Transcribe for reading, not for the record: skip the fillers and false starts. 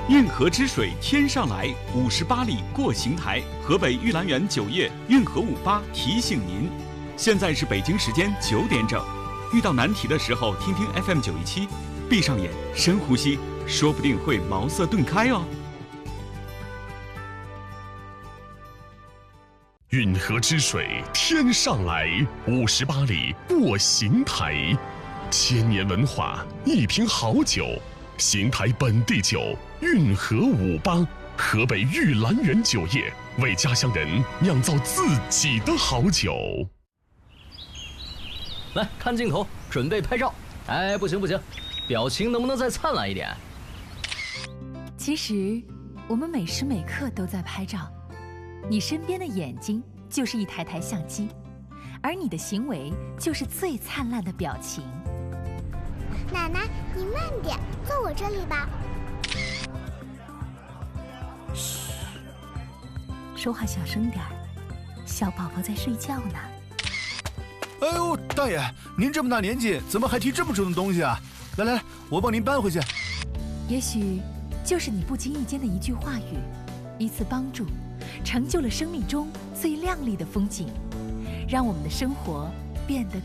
运河之水天上来，58里过邢台。河北玉兰园酒业运河58提醒您，现在是北京时间9点整。遇到难题的时候，听听 FM 917，闭上眼，深呼吸，说不定会茅塞顿开哦。 运河之水天上来，58里过邢台。千年文化，一瓶好酒，邢台本地酒运河58，河北玉兰园酒业为家乡人酿造自己的好酒。 来看镜头，准备拍照。哎，不行，表情能不能再灿烂一点？ 其实，我们每时每刻都在拍照。你身边的眼睛就是一台台相机，而你的行为就是最灿烂的表情。 奶奶，你慢点，坐我这里吧。 嘘，说话小声点儿，小宝宝在睡觉呢。 哎呦，大爷，您这么大年纪，怎么还提这么重的东西啊？来，我帮您搬回去。 也许就是你不经意间的一句话语，一次帮助，成就了生命中最亮丽的风景，让我们的生活变得